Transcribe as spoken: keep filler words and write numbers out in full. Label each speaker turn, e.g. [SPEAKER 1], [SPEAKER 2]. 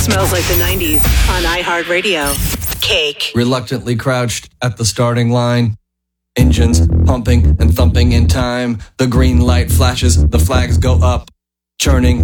[SPEAKER 1] Smells like the nineties on iHeartRadio. Cake.
[SPEAKER 2] Reluctantly crouched at the starting line. Engines pumping and thumping in time. The green light flashes, the flags go up. Churning